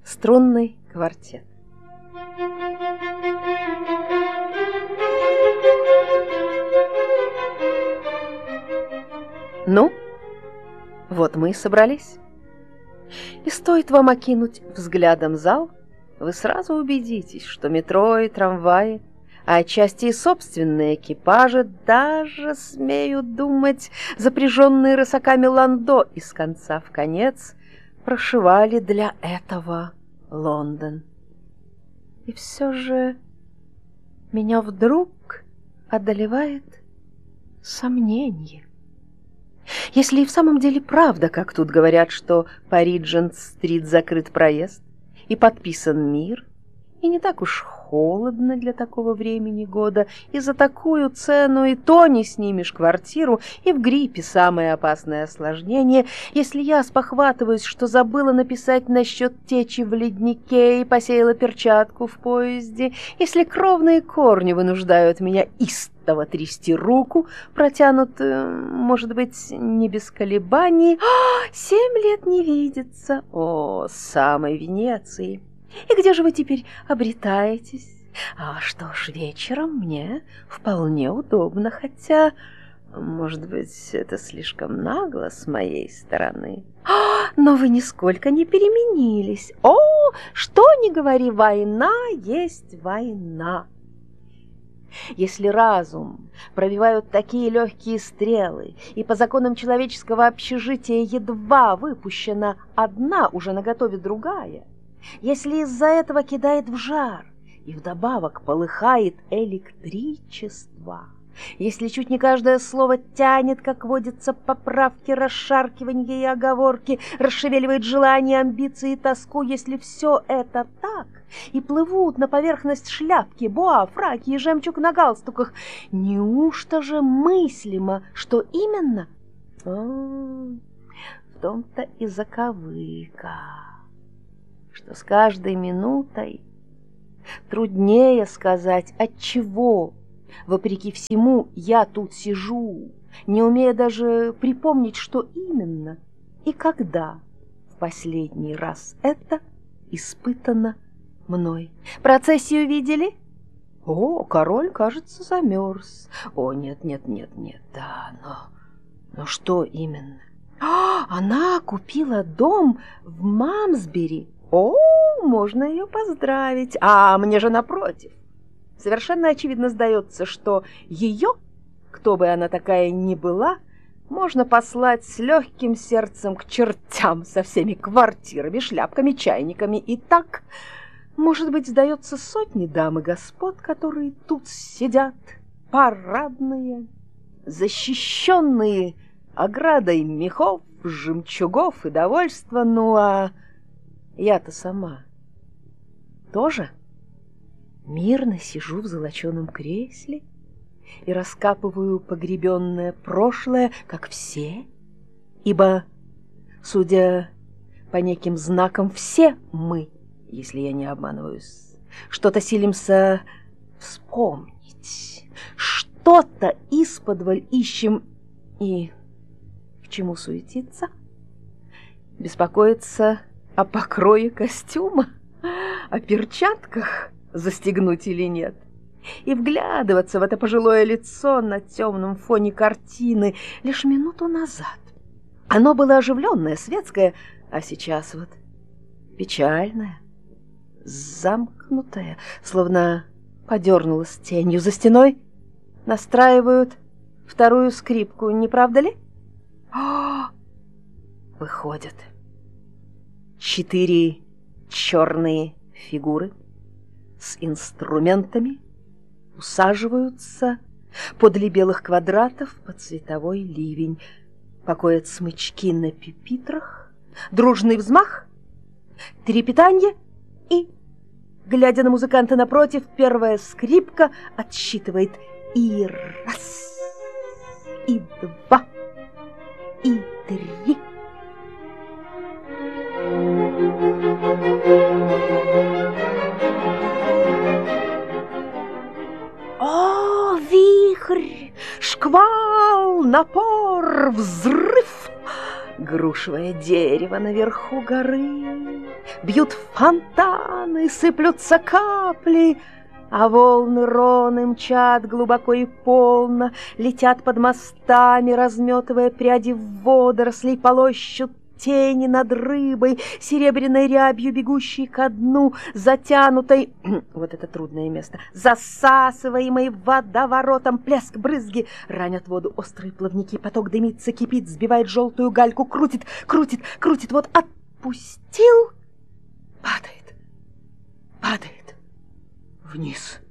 Струнный квартет. Ну, вот мы и собрались. И стоит вам окинуть взглядом зал, вы сразу убедитесь, что метро и трамваи, а отчасти и собственные экипажи, даже, смею думать, запряженные рысаками ландо из конца в конец, прошивали для этого Лондон. И все же меня вдруг одолевает сомнение. Если и в самом деле правда, как тут говорят, что по Риджент-стрит закрыт проезд и подписан мир, и не так уж холодно для такого времени года, и за такую цену и то не снимешь квартиру, и в гриппе самое опасное осложнение, если я спохватываюсь, что забыла написать насчет течи в леднике и посеяла перчатку в поезде, если кровные корни вынуждают меня истово трясти руку, протянутую, может быть, не без колебаний, 7 лет не видится, самой Венеции. И где же вы теперь обретаетесь? Что ж, вечером мне вполне удобно, хотя, может быть, это слишком нагло с моей стороны. Но вы нисколько не переменились. Что ни говори, война есть война. Если разум пробивают такие легкие стрелы, и по законам человеческого общежития едва выпущена одна, уже наготове другая, если из-за этого кидает в жар и вдобавок полыхает электричество, если чуть не каждое слово тянет, как водится, поправки, расшаркивания и оговорки, расшевеливает желание, амбиции и тоску, если все это так, и плывут на поверхность шляпки, боа, фраки и жемчуг на галстуках, неужто же мыслимо, что именно? В том-то и заковыка, что с каждой минутой труднее сказать, отчего, вопреки всему, я тут сижу, не умея даже припомнить, что именно и когда в последний раз это испытано мной. Процессию видели? Король, кажется, замерз. Нет, да, но что именно? Она купила дом в Мамсбери. Можно ее поздравить. Мне же напротив. Совершенно очевидно сдается, что ее, кто бы она такая ни была, можно послать с легким сердцем к чертям со всеми квартирами, шляпками, чайниками. И так, может быть, сдается сотни дам и господ, которые тут сидят, парадные, защищенные оградой мехов, жемчугов и довольства. Я-то сама тоже мирно сижу в золоченом кресле и раскапываю погребенное прошлое, как все, ибо, судя по неким знакам, все мы, если я не обманываюсь, что-то силимся вспомнить, что-то исподволь ищем, и к чему суетиться? Беспокоиться о покрое костюма, о перчатках застегнуть или нет, и вглядываться в это пожилое лицо на темном фоне картины лишь минуту назад. Оно было оживленное, светское, а сейчас вот печальное, замкнутое, словно подернулось тенью. За стеной настраивают вторую скрипку, не правда ли? Выходят 4 черные фигуры с инструментами, усаживаются подле белых квадратов под цветовой ливень, покоят смычки на пюпитрах, дружный взмах, трепетанье и, глядя на музыканта напротив, первая скрипка отсчитывает и раз, и два, и 3. Вихрь, шквал, напор, взрыв! грушевое дерево наверху горы. Бьют фонтаны, сыплются капли, а волны Роны мчат глубоко и полно, летят под мостами, разметывая пряди водорослей, полощут тени над рыбой, серебряной рябью, бегущей ко дну, затянутой, вот это трудное место, засасываемой водоворотом, плеск, брызги, ранят воду острые плавники, поток дымится, кипит, сбивает желтую гальку, крутит, крутит, крутит, вот отпустил, падает, падает вниз.